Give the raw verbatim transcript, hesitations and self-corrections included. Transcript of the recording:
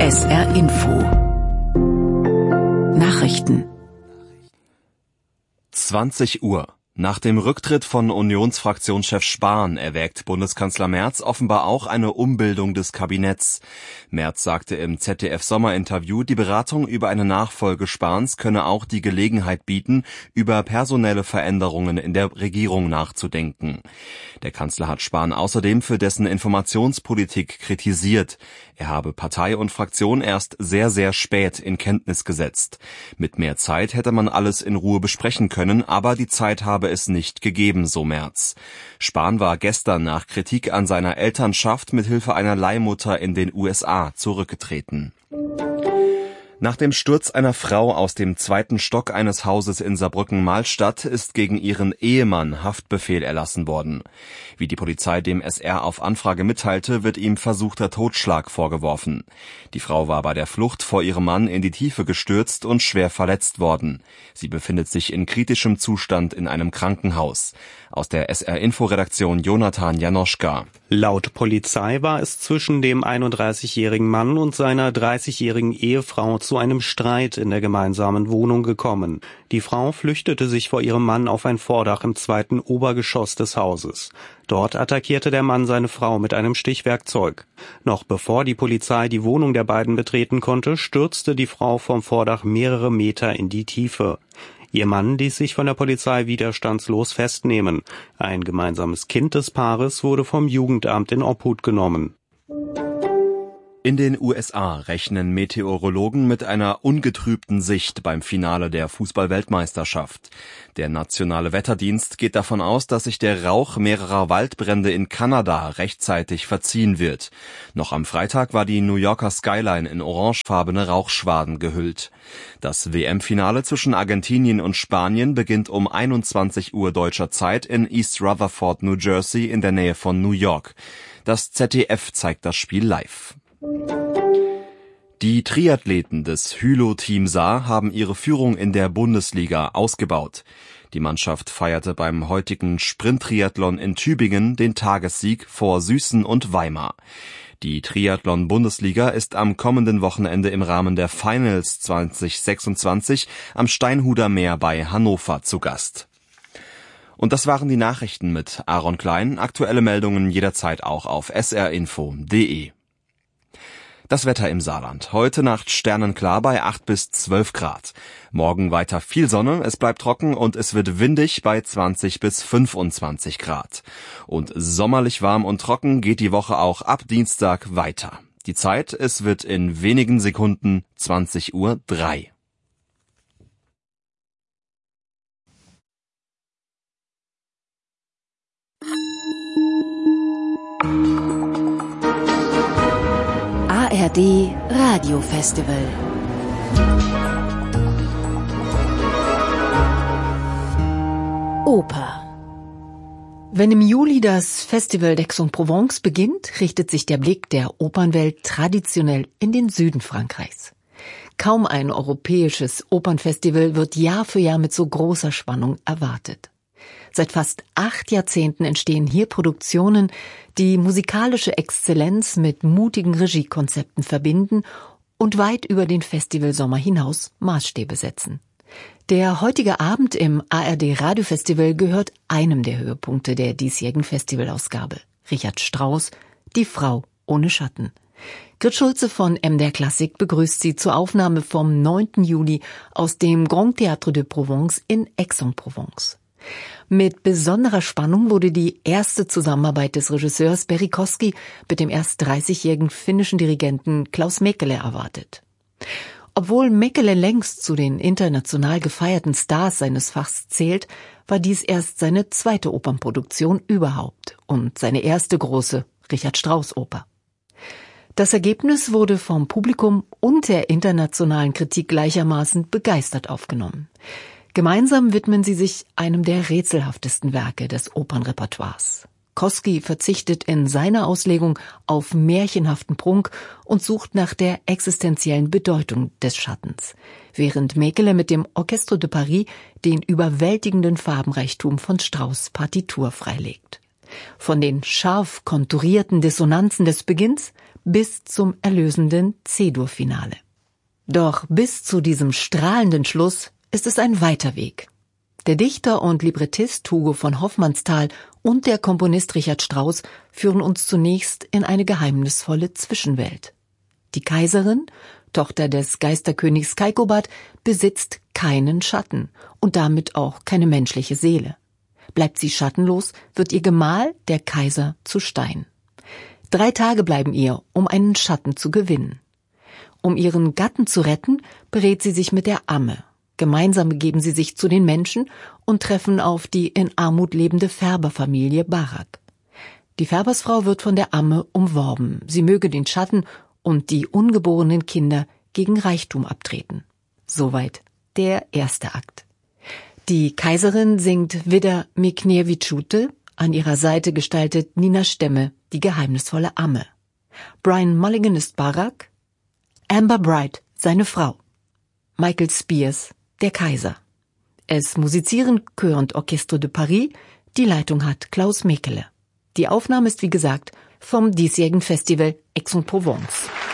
S R Info Nachrichten. zwanzig Uhr. Nach dem Rücktritt von Unionsfraktionschef Spahn erwägt Bundeskanzler Merz offenbar auch eine Umbildung des Kabinetts. Merz sagte im Z D F-Sommerinterview, die Beratung über eine Nachfolge Spahns könne auch die Gelegenheit bieten, über personelle Veränderungen in der Regierung nachzudenken. Der Kanzler hat Spahn außerdem für dessen Informationspolitik kritisiert. Er habe Partei und Fraktion erst sehr, sehr spät in Kenntnis gesetzt. Mit mehr Zeit hätte man alles in Ruhe besprechen können, aber die Zeit habe es nicht gegeben, so Merz. Spahn war gestern nach Kritik an seiner Elternschaft mit Hilfe einer Leihmutter in den U S A zurückgetreten. Nach dem Sturz einer Frau aus dem zweiten Stock eines Hauses in Saarbrücken-Malstadt ist gegen ihren Ehemann Haftbefehl erlassen worden. Wie die Polizei dem S R auf Anfrage mitteilte, wird ihm versuchter Totschlag vorgeworfen. Die Frau war bei der Flucht vor ihrem Mann in die Tiefe gestürzt und schwer verletzt worden. Sie befindet sich in kritischem Zustand in einem Krankenhaus. Aus der S R-Info-Redaktion Jonathan Janoschka. Laut Polizei war es zwischen dem einunddreißigjährigen Mann und seiner dreißigjährigen Ehefrau zu einem Streit in der gemeinsamen Wohnung gekommen. Die Frau flüchtete sich vor ihrem Mann auf ein Vordach im zweiten Obergeschoss des Hauses. Dort attackierte der Mann seine Frau mit einem Stichwerkzeug. Noch bevor die Polizei die Wohnung der beiden betreten konnte, stürzte die Frau vom Vordach mehrere Meter in die Tiefe. Ihr Mann ließ sich von der Polizei widerstandslos festnehmen. Ein gemeinsames Kind des Paares wurde vom Jugendamt in Obhut genommen. In den U S A rechnen Meteorologen mit einer ungetrübten Sicht beim Finale der Fußball-Weltmeisterschaft. Der nationale Wetterdienst geht davon aus, dass sich der Rauch mehrerer Waldbrände in Kanada rechtzeitig verziehen wird. Noch am Freitag war die New Yorker Skyline in orangefarbene Rauchschwaden gehüllt. Das W M-Finale zwischen Argentinien und Spanien beginnt um einundzwanzig Uhr deutscher Zeit in East Rutherford, New Jersey in der Nähe von New York. Das Z D F zeigt das Spiel live. Die Triathleten des Hylo-Team Saar haben ihre Führung in der Bundesliga ausgebaut. Die Mannschaft feierte beim heutigen Sprint-Triathlon in Tübingen den Tagessieg vor Süßen und Weimar. Die Triathlon-Bundesliga ist am kommenden Wochenende im Rahmen der Finals zwanzig sechsundzwanzig am Steinhuder Meer bei Hannover zu Gast. Und das waren die Nachrichten mit Aaron Klein. Aktuelle Meldungen jederzeit auch auf s r info punkt d e. Das Wetter im Saarland. Heute Nacht sternenklar bei acht bis zwölf Grad. Morgen weiter viel Sonne, es bleibt trocken und es wird windig bei zwanzig bis fünfundzwanzig Grad. Und sommerlich warm und trocken geht die Woche auch ab Dienstag weiter. Die Zeit, es wird in wenigen Sekunden zwanzig Uhr drei. A R D Radio Festival. Oper. Wenn im Juli das Festival d'Aix-en-Provence beginnt, richtet sich der Blick der Opernwelt traditionell in den Süden Frankreichs. Kaum ein europäisches Opernfestival wird Jahr für Jahr mit so großer Spannung erwartet. Seit fast acht Jahrzehnten entstehen hier Produktionen, die musikalische Exzellenz mit mutigen Regiekonzepten verbinden und weit über den Festivalsommer hinaus Maßstäbe setzen. Der heutige Abend im A R D Radiofestival gehört einem der Höhepunkte der diesjährigen Festivalausgabe. Richard Strauss, Die Frau ohne Schatten. Grit Schulze von M D R Klassik begrüßt Sie zur Aufnahme vom neunten Juli aus dem Grand Théâtre de Provence in Aix-en-Provence. Mit besonderer Spannung wurde die erste Zusammenarbeit des Regisseurs Berry Kosky mit dem erst dreißigjährigen finnischen Dirigenten Klaus Mäkelä erwartet. Obwohl Mäkelä längst zu den international gefeierten Stars seines Fachs zählt, war dies erst seine zweite Opernproduktion überhaupt und seine erste große Richard-Strauss-Oper. Das Ergebnis wurde vom Publikum und der internationalen Kritik gleichermaßen begeistert aufgenommen. Gemeinsam widmen sie sich einem der rätselhaftesten Werke des Opernrepertoires. Kosky verzichtet in seiner Auslegung auf märchenhaften Prunk und sucht nach der existenziellen Bedeutung des Schattens, während Mäkelä mit dem Orchestre de Paris den überwältigenden Farbenreichtum von Strauss' Partitur freilegt. Von den scharf konturierten Dissonanzen des Beginns bis zum erlösenden C-Dur-Finale. Doch bis zu diesem strahlenden Schluss ist es ein weiter Weg. Der Dichter und Librettist Hugo von Hofmannsthal und der Komponist Richard Strauss führen uns zunächst in eine geheimnisvolle Zwischenwelt. Die Kaiserin, Tochter des Geisterkönigs Kaikobad, besitzt keinen Schatten und damit auch keine menschliche Seele. Bleibt sie schattenlos, wird ihr Gemahl, der Kaiser, zu Stein. Drei Tage bleiben ihr, um einen Schatten zu gewinnen. Um ihren Gatten zu retten, berät sie sich mit der Amme. Gemeinsam begeben sie sich zu den Menschen und treffen auf die in Armut lebende Färberfamilie Barak. Die Färbersfrau wird von der Amme umworben. Sie möge den Schatten und die ungeborenen Kinder gegen Reichtum abtreten. Soweit der erste Akt. Die Kaiserin singt Widder Mikniewicz-Schute, an ihrer Seite gestaltet Nina Stemme die geheimnisvolle Amme. Brian Mulligan ist Barak, Amber Bright seine Frau, Michael Spears der Kaiser. Es musizieren Chœur und Orchestre de Paris, die Leitung hat Klaus Mekele. Die Aufnahme ist wie gesagt vom diesjährigen Festival Aix-en-Provence.